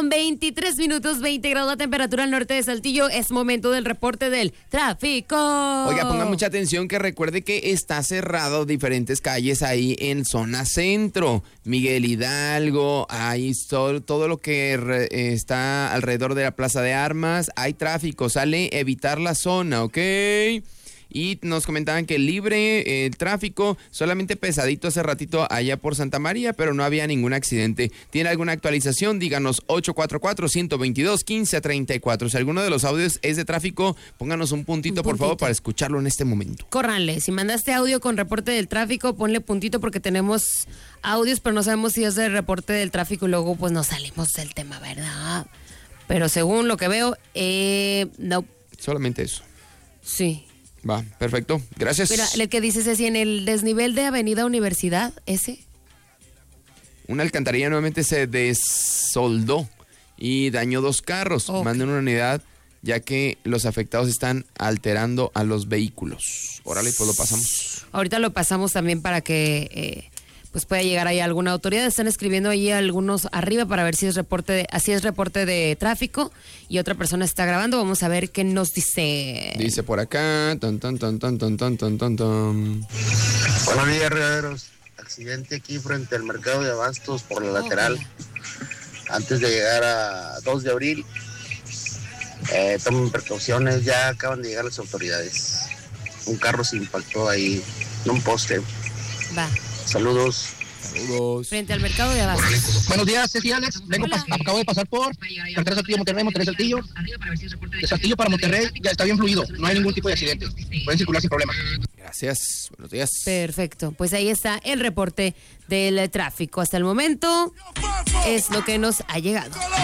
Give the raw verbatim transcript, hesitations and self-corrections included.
con veintitrés minutos, veinte grados la temperatura al norte de Saltillo. Es momento del reporte del tráfico. Oiga, ponga mucha atención que recuerde que está cerrado diferentes calles ahí en zona centro. Miguel Hidalgo, ahí todo, todo lo que re, está alrededor de la Plaza de Armas. Hay tráfico, sale evitar la zona, ¿ok? Y nos comentaban que libre el eh, tráfico, solamente pesadito hace ratito allá por Santa María, pero no había ningún accidente. ¿Tiene alguna actualización? Díganos ocho cuatro cuatro, uno dos dos, uno cinco tres cuatro. Si alguno de los audios es de tráfico, pónganos un puntito, un puntito, por favor, para escucharlo en este momento. Córranle, si mandaste audio con reporte del tráfico, ponle puntito porque tenemos audios, pero no sabemos si es de reporte del tráfico y luego pues nos salimos del tema, ¿verdad? Pero según lo que veo, eh, no. Solamente eso. Sí. Va, perfecto, gracias. Mira, el que dices es en el desnivel de Avenida Universidad, ese. Una alcantarilla nuevamente se desoldó y dañó dos carros. Okay. Manden una unidad ya que los afectados están alterando a los vehículos. Órale, pues lo pasamos. Ahorita lo pasamos también para que eh, pues pueda llegar ahí alguna autoridad. Están escribiendo ahí algunos arriba para ver si es reporte de, así es reporte de tráfico y otra persona está grabando. Vamos a ver qué nos dice. Dice por acá. Ton, ton, ton, ton, ton, ton, ton, ton, ton. Buenos días, riaderos. Accidente aquí frente al mercado de abastos por la oh, lateral. Okay. Antes de llegar a dos de abril. Eh, tomen precauciones, ya acaban de llegar las autoridades. Un carro se impactó ahí en un poste. Va. Saludos. Saludos. Frente al mercado de Abastos. Buenos días, Ceci Alex. Vengo pas- acabo de pasar por carretera Saltillo, Monterrey, Monterrey, Saltillo. De Saltillo para Monterrey ya está bien fluido. No hay ningún tipo de accidente. Pueden circular sin problema. Gracias. Buenos días. Perfecto. Pues ahí está el reporte del tráfico. Hasta el momento es lo que nos ha llegado.